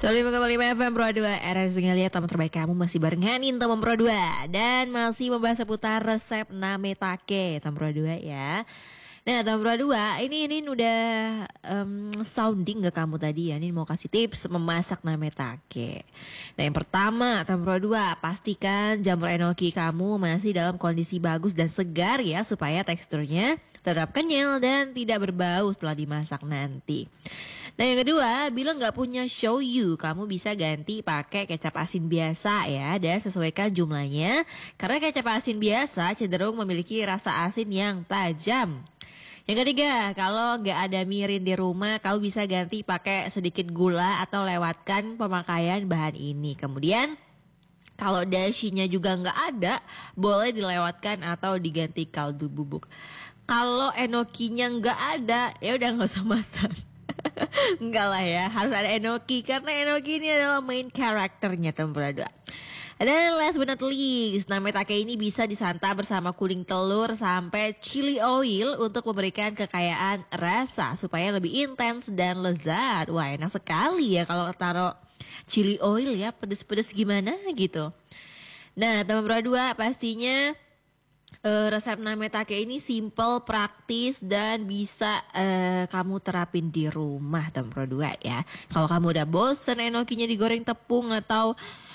105,5 FM Pro 2 RS Lihat teman terbaik kamu masih bareng Hanin teman Pro 2. Dan masih membahas seputar resep nametake teman Pro 2 ya. Nah teman Pro 2 ini udah sounding ke kamu tadi ya. Ini mau kasih tips memasak nametake. Nah yang pertama teman Pro 2, pastikan jamur enoki kamu masih dalam kondisi bagus dan segar ya. Supaya teksturnya tetap kenyal dan tidak berbau setelah dimasak nanti. Nah yang kedua, bila nggak punya shoyu, kamu bisa ganti pakai kecap asin biasa ya. Dan sesuaikan jumlahnya, karena kecap asin biasa cenderung memiliki rasa asin yang tajam. Yang ketiga, kalau nggak ada mirin di rumah, kamu bisa ganti pakai sedikit gula atau lewatkan pemakaian bahan ini. Kemudian, kalau dashinya juga nggak ada, boleh dilewatkan atau diganti kaldu bubuk. Kalau enokinya nggak ada, ya udah nggak usah masak. Enggak lah ya, harus ada enoki karena enoki ini adalah main karakternya teman Pro 2. Dan last but not least, nametake ini bisa disantap bersama kuning telur sampai chili oil untuk memberikan kekayaan rasa supaya lebih intens dan lezat. Wah enak sekali ya kalau taruh chili oil ya, pedes-pedes gimana gitu. Nah teman Pro 2 pastinya resep nametake ini simple, praktis dan bisa kamu terapin di rumah teman Pro 2 ya. Kalau kamu udah bosen enokinya digoreng tepung atau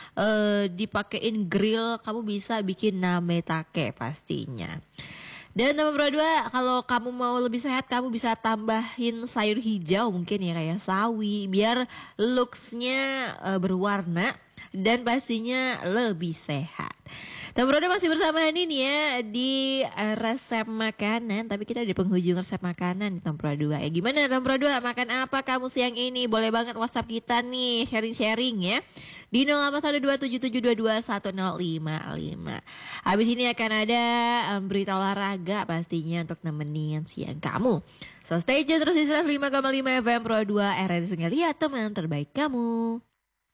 dipakein grill, kamu bisa bikin nametake pastinya. Dan teman Pro 2, kalau kamu mau lebih sehat, kamu bisa tambahin sayur hijau mungkin ya kayak sawi biar looksnya berwarna dan pastinya lebih sehat. Teman Pro 2 masih bersama Hanin ya di resep makanan. Tapi kita di penghujung resep makanan Teman Pro 2 ya. Gimana Teman Pro 2, makan apa kamu siang ini? Boleh banget WhatsApp kita nih, sharing-sharing ya di 081277221055. Habis ini akan ada berita olahraga pastinya untuk nemenin siang kamu. So stay tune terus di 105,5 FM Pro 2 RS Lihat teman terbaik kamu.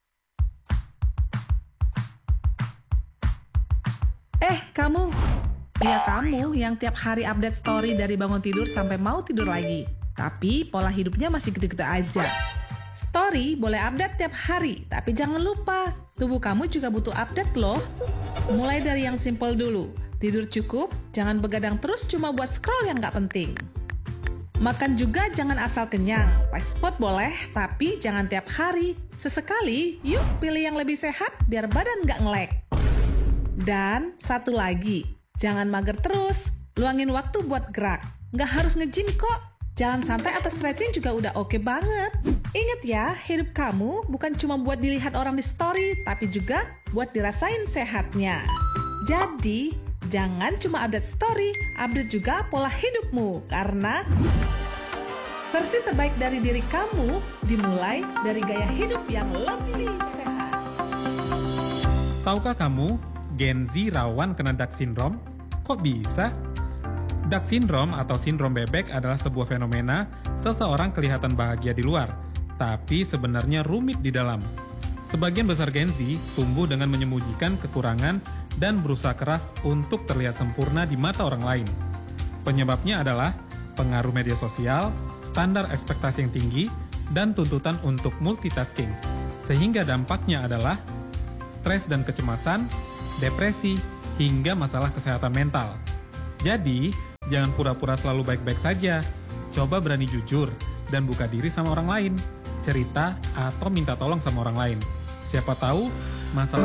Kamu, ya kamu yang tiap hari update story dari bangun tidur sampai mau tidur lagi. Tapi pola hidupnya masih gitu-gitu aja. Story boleh update tiap hari, tapi jangan lupa, tubuh kamu juga butuh update loh. Mulai dari yang simple dulu, tidur cukup, jangan begadang terus cuma buat scroll yang gak penting. Makan juga jangan asal kenyang, fast food boleh, tapi jangan tiap hari. Sesekali, yuk pilih yang lebih sehat biar badan gak ngelek. Dan satu lagi, jangan mager terus, luangin waktu buat gerak. Nggak harus nge-gym kok, jalan santai atau stretching juga udah oke banget. Ingat ya, hidup kamu bukan cuma buat dilihat orang di story, tapi juga buat dirasain sehatnya. Jadi, jangan cuma update story, update juga pola hidupmu. Karena versi terbaik dari diri kamu dimulai dari gaya hidup yang lebih sehat. Tahukah kamu, Gen Z rawan kena Duck Syndrome? Kok bisa? Duck Syndrome atau sindrom bebek adalah sebuah fenomena seseorang kelihatan bahagia di luar, tapi sebenarnya rumit di dalam. Sebagian besar Gen Z tumbuh dengan menyembunyikan kekurangan dan berusaha keras untuk terlihat sempurna di mata orang lain. Penyebabnya adalah pengaruh media sosial, standar ekspektasi yang tinggi, dan tuntutan untuk multitasking. Sehingga dampaknya adalah stres dan kecemasan, depresi, hingga masalah kesehatan mental. Jadi, jangan pura-pura selalu baik-baik saja. Coba berani jujur dan buka diri sama orang lain. Cerita atau minta tolong sama orang lain. Siapa tahu masalah